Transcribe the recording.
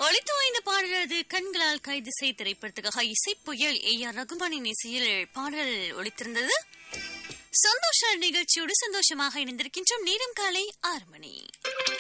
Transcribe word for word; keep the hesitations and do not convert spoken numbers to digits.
ஒளித்து வாய்ந்த பாடலது கண்களால் கைது செய் திரைப்படத்துக்காக இசை புயல் ஏ ஆர் ரகுமானின் இசையில் பாடல் ஒளித்திருந்தது. சந்தோஷ நிகழ்ச்சியோடு சந்தோஷமாக இணைந்திருக்கின்றோம். நேரம் காலை ஆறு மணி.